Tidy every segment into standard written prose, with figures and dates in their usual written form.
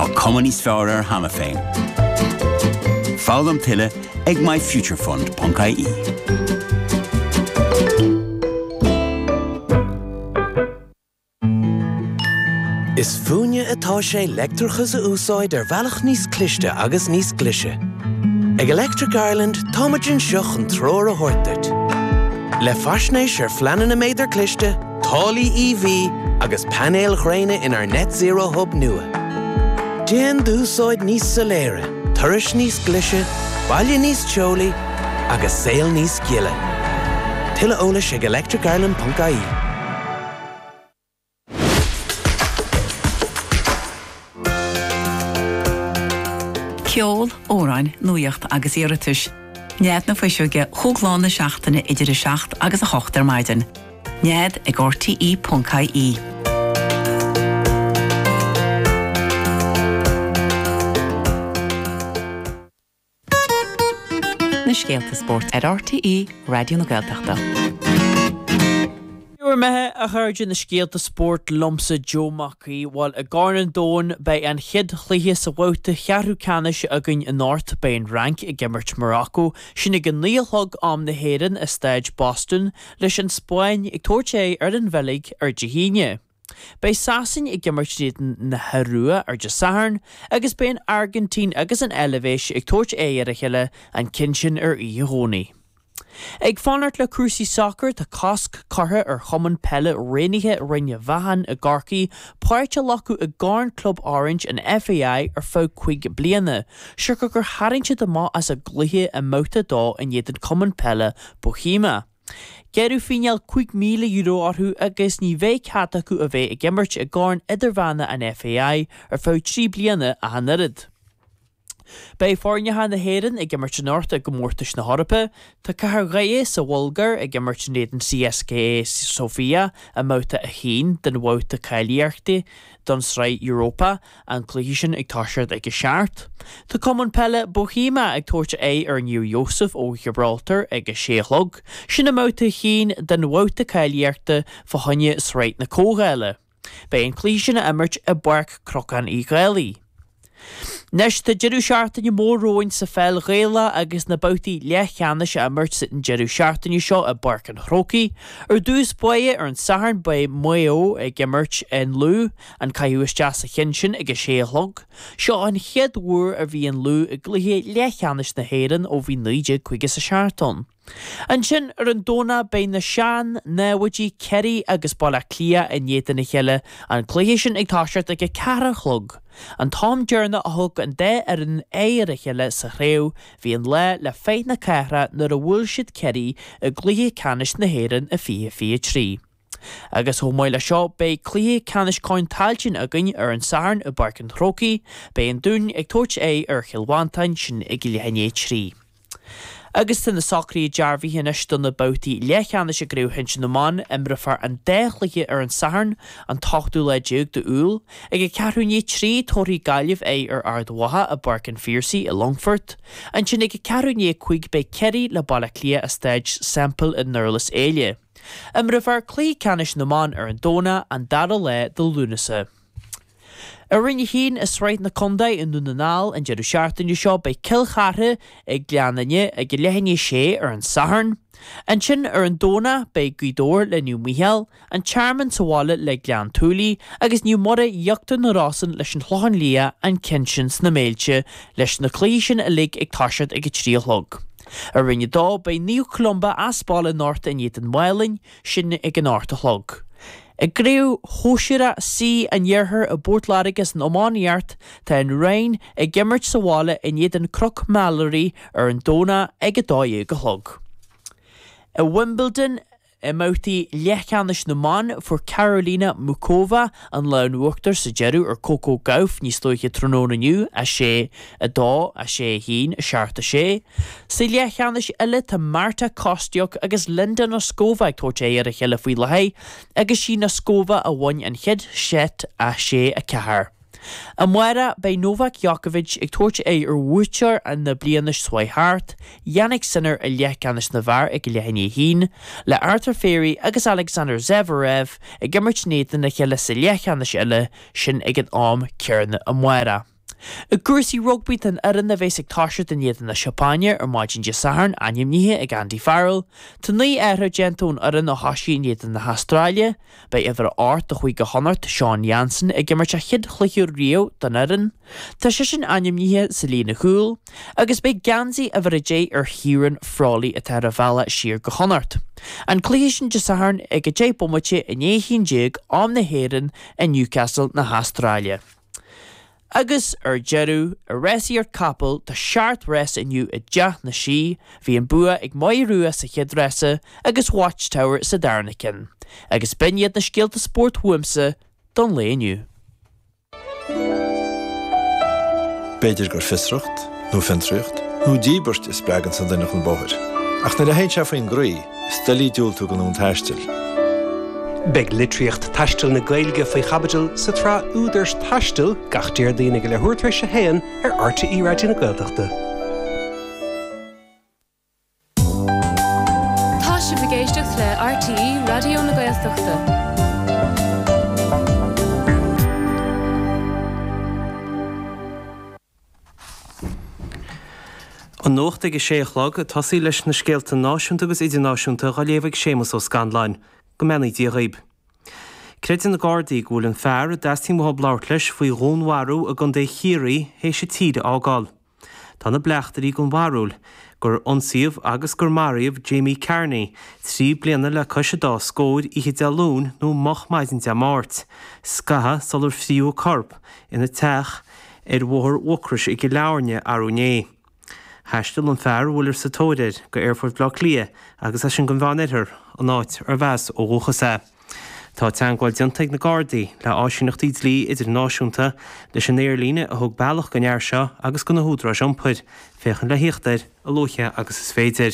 Tá cumann níos fearr ar hama féin. Fágam tuile ag myfuturefund.ie. Is fúne atá sé leictreachas a úsáid ar bhealach níos cliste agus níos glise. Ag Electric Ireland, táimeann seach an tróir a thuirteart. Le faisnéis ar fleanan na méidir cliste, tálaí EV agus panéal chréine in our net zero hub nua. Déan dúsáid níos soléire, turais níos glise, baile níos teolaí agus saol níos giile. Tuile eolais ag electricireland.ie. Ceol, óráin, nuacht agus iarratus. Nead na faisiúge chúgláán na seachtainna idir a 7 agus a 8 ar maidin. Nead ag rte.caí. Na scéalta sport ar RTE, Radio na Gaeltachta. Uair methe a chuirde na scéalta sport lomsa Joe Mackey while a garnan dón by an chiad chluthe sa bhóta chearú canis agan in North by an rank I gimmert Morocco sin ag an níolthog am na héireann a stage Boston leis an Spáin ag tabhairt é ar an bheilg ar Dihíne. By sasin ag gimmert na Harua ar Jasaharn agus by an Argentine agus an Elevation ag tabhairt é ar a chiile an cinshin ar Iaroni. Ag fánart le cruisí soccer tá casc cartha ar chumann pelle réinithe rinne bheathan a Garcaí páirte lacu a Garn Club Orange an FAI ar fá 5 bliana. Siúr gur hairinte de má as a gluthe a móta dá in iad an chumann pelle Bohema. Geirú fineal €5,000 orthú agus ní bheith chat acu a bheith a gimmert a Garn idirmheanna an FAI ar fá 3 bliana a hanarid. Bei fórneha na héireann ag gimmert North a gomórtas na Horpa, tá cahar gaie sa Wolgar ag gimmert néan CSKA Sofia a móta a hín den bhóta cailíarchtaí don srai Europa an clúisin ag táisiart ag a seart. Tá cumann pelle Bohema ag tabhairt é ar New Joseph ó Gibraltar ag a séchlog, sin a móta hín den bhóta cailíarchta fáhanne sráid na cógáile. Bei an clúisin a immert a barc crocan I gailí. Nes tá Jeru seartain mór roin sa fel réala agus na bouti lechanis a immert sit in Jeru seartain seo a barc an Chrocaí ar dús buie ar an saharn by Mayo ag immert in Lú an caiúis deas a chinshin ag a séchlog. Seo an chiad mhuir a bhí an Lú a gluthe lechanis na héireann ó bhí 9 chuige sa seartain. An sin ar an dóna by na sean náhuidí Kerry agus balla clia in iad na chiile an cléisisin ag táisiart ag a cara chlog. An Tom Dearna a thug an dé ar an éir a chiile sa chréw bhí an le féit na cara nar a bhfuil siad Kerry a gluthe canis na héireann a fí trí. Agus hómáil le seo bei cluthe canis cáin tailtin agan ar an saharn a barc an Chrocaí, bei an dún ag tabhairt é ar Chilhwantain sin ag lehanné trí. Agus tan na socraí dearbhí hinis don na bouti lechanis a grú hinsin na man imbrafar an déchlige ar an saharn an tachtú le deag de úl ag a carúné trí tóirí gaiileh é ar ardmhatha a barc an Fiercy I Longford an sin ag a carúné chuig bei Kerry le balla clia a stage sample in Nurlas Éile. Imbrafar clí canis na man ar an dóna an dara le do Lúnasa. A rinne hín is sráid na Condaid in Núnanáil an Jeru seartain seo bei Kilchartha ag gleananne ag lehanne sé ar an saharn. An sin ar an dóna bei Guidóir le New Michael, an chairman sahála le glean túlaí agus New Mora iachta na rásan leis an chlóchan lia an cinsins na méilte leis na clísin a lig ag táisiart ag a tríolthog. A rinne dá bei New Columba aspála North in iad an Mhailinn sin ag an ártalog. A gréw hóisiire sí an dhearthar a bórtlárigus an Ománíart tá an rain ag gimmert sa bhála in iad an Croc Mallory ar an dóna ag a dáú go chlog. A Wimbledon I mótaí lechanis na man for Carolina Mukova an lean uachtar sa Jeru ar Coco Gauff níos lúithe tróna nniu a sé a dá a sé hín a searta sé. Sa lechanis eile tá Marta Kostyuk agus Linda Noskova ag tabhairt é ar a chiile faoi lethaí agus sí Noskova a bhain an chiad set a sé a cethar. Muire bei Novak Djokovic ag tuairt wútear an na blianis Swihart, Yannick Sinner a leithcanis na bhar ag leithní hín, le Arthur Fairy agus Alexander Zverev ag gimmert Nathan na cheile sa leithcanis eile sin ag an am cearna Muire. A gúrsaí rugby tan aran na bheits ag táisirt in iad na Siopáine maidin de saharn aim níthe ag Andy Farrell, tá ní aithre gentún aran na hasí in iad na Australia, bei idir art a chuig go honart Sean Jansen ag gimmert a chid chluichiú Rio dan aran, tá sé sin aim níthe sa lína chúl, agus bei gansaí a bhar a dé hiúran frálaí a tar a bhela siar go honart. An clíisisin de saharn ag a dé bomate in éhín jig am na héireann in Newcastle na Australia. Agus jeru a résiar capel tá seart res iniu a death na sí, hí an bua ag mai rua sa chidresa agus Watchtower sa Darnicin. Agus biniad na scéalta sport huimsa don le iniu. Beidir gur fisrucht, nó fintrucht, nó díbert is bregan san duine chun bóthir. Ach na a héin se faoin grí, stelí dúil tú go nún taistil. Beg litríocht taistil na Gaeilge faoi chabadil sa trá údars taistil gach déir daoine go le thuairtar se héan RTE Radio na Gaeltachta. Tá si bhgéisteach le RTE Radio na Gaeltachta. An nócht ag séachlog a tosaí leis na scéalta náisiúnta agus idirnáisiúnta go léomh sémas ó Scanlain. Go menaí dí raib. Creid in na Gardaí gúil an fear a deistí mo blart leis faoi rónharú a gan dé chiaí hééis sé tíide ágáil. Tá na blechtarí gon bharúil gur ionsaíomh agus gur maríomh Jamie Carney, 3 bliana le cos dá scóid ihe de lún nó moch maidin de máirt, scatha solar fiú corp ina teach bhór uachris i go leabharne arúné. Heistil an fear bhfuilir sa tóidir go Airfort Block lia agus sin go bhhainir an áit bheas ó ruchasa. Tá teangáil diontaigh na Gardaí le áisiúnachtaí lí idir náisiúnta leis an éirlíne a thug bailach go near seo agus go na húdra siompair féchan le híochtair a lóthe agus is féidir.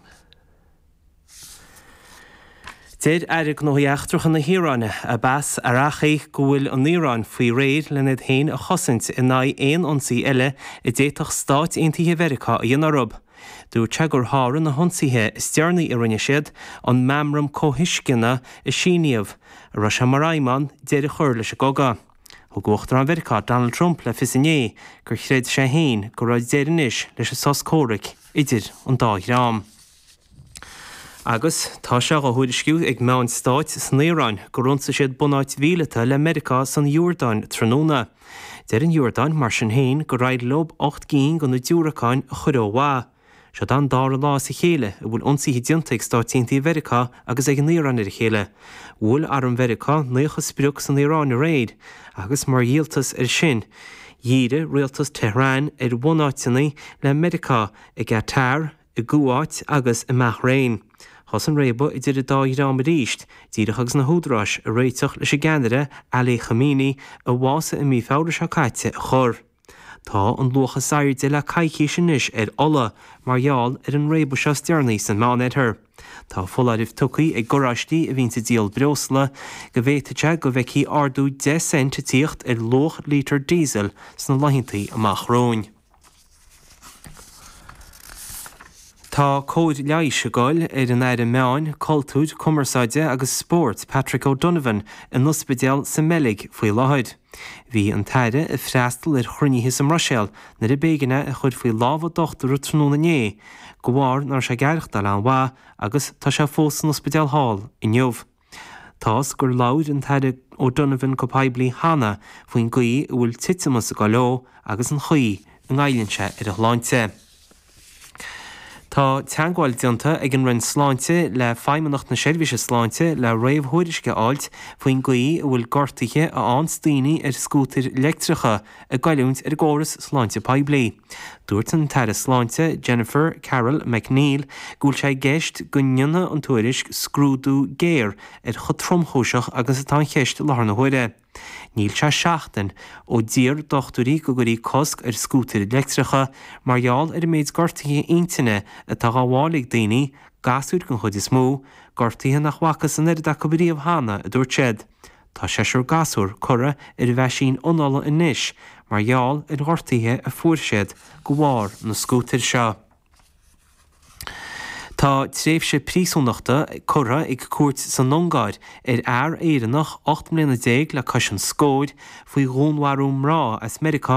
Déad airig nó dheachtrachan na híráine a bas a rachaí go bhfuil an Níorán faoi réad lena héin a chosint in ná éon ionsaí eile i dtéach Stáit Aontaithe Mheiriceá a dionarab. Dú teagur háran na honsaithe is dearnaí i rinne siad an memram cóhiiscinna i síníomh a ra se maraiman déir a chuir leis a goga. Thugóachtar an Mheiriceá Donald Trump le fisané gur chréid sé héin go raibh déirenis leis a soscóric idir an dáithream. Agus tá se go thuirisciú ag meán Stáit san Níorán go runsa siad bunáid bhíleata le Mheiriceá san Júrdáin tróna. Deir an Júrdáin mar sin héin go raibh lob 8 cín go na dúracáin a churóhá. Se dan dára lá sa chéile a bhfuil ionsaithe diontaigh Stáit Aontaithe Mheiriceá agus ag an Níorán ar chéile. Bhfuil ar an Mheiriceá nuachas spireach san Níorán a réid agus mar dhialtas ar sin. Díre rialtas Teherán ar bhunáitina le Mheiriceá ag a Tar, i Gúáit agus i Meath Réin. Chos an réba i dtí dáithream a ríist, díreach agus na húdrás a réiteach leis a gceannaire Ali Khamenei a bhása i mí fáidir se caite a chur. Tá an lucha sair de le caiicí sin is ar ola margheall ar an réba se stearnaí san meán éair. Tá foláirih tucaí ag goráistí a bhíonnta díal breosla go bhhéiteite go bheicí ardú 10 cent tíocht ar loch lítar diesel sna laithintí amach róin. Tá cóid leis a gáil ar an éire meáin, cultúd, cumarsáide agus sport Patrick O'Donovan in Nuspedal sa Melig faoi láthid. Bhí an taire a freastal ar chruinníthe sa Roiséal na béganna a chud faoi lábh dochtar tróna né, go bhhar nar se geirichdal an bhá agus tá se fós an Nuspedal Hall i Neamh. Tás gur láid an taire O'Donovan go paibli hána faoin gaí a bhfuil titimas a go leo agus an chuí an gaiilinse ar a chláinte. Tá teangáil dionta ag an rinn sláinte le feimmenacht na seirbhíse sláinte le réamhthuairisce áilt faoin gaí a bhfuil gortaithe a anstaoine ar scútar electricha a gaiiliúnt ar ggóras sláinte paibli. Dúirt an taire sláinte Jennifer Carol McNeil gúil sé gceist go nionne an tuairisc scrúdú géir ar chutromthúiseach agus atá cheist lethna huire. Níl se seachtain ó dír dochtúí go gurí cosc ar scútar electricha margheall ar méid gortaithe aontaine atá gháhálaigh daoine gasúir gon chud is mó, gortaithe nach bhachas an airda go bríomh hána a dúirt siad. tá séisiir gasúr chora ar bheith sin ionala inis, mar gheall in ghortaithe a fuairsead go bhfar na scútar seo. Tá tréimhse príosúnachta chora ag cuairt san Longáid ar éireannach 8 mbliana le caiisian scóid faoi gúnmharú mrá as Merica